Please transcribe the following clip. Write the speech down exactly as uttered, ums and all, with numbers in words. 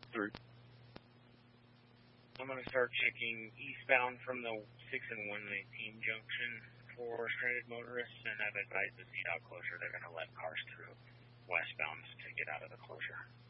Three. I'm going to start checking eastbound from the six and one nineteen junction for stranded motorists, and I've advised the C DOT closure. They're going to let cars through westbound to get out of the closure.